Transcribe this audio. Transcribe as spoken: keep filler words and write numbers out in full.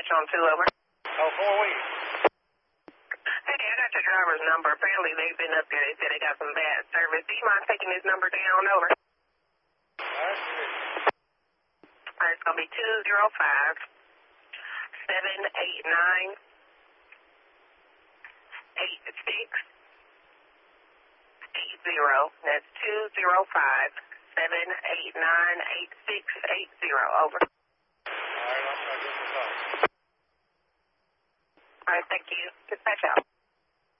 dispatch on two, over. Oh, four weeks. Hey, I got your driver's number. Apparently they've been up there. They said they got some bad service. Do you mind taking his number down, over? All right, good. All right, it's going to be two zero five, seven eight nine, eight six eight zero. That's two zero five, seven eight nine, eight six eight zero, over. All right, I'll try to give him a call. All right, thank you. Dispatch out.